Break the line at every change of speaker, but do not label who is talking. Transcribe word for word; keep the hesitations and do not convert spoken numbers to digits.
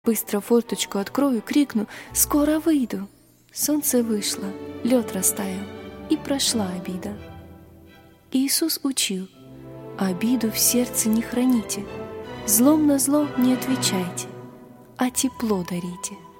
Быстро форточку открою, крикну: «Скоро выйду!» Солнце вышло, лед растаял, и прошла обида. Иисус учил: обиду в сердце не храните, злом на зло не отвечайте, а тепло дарите.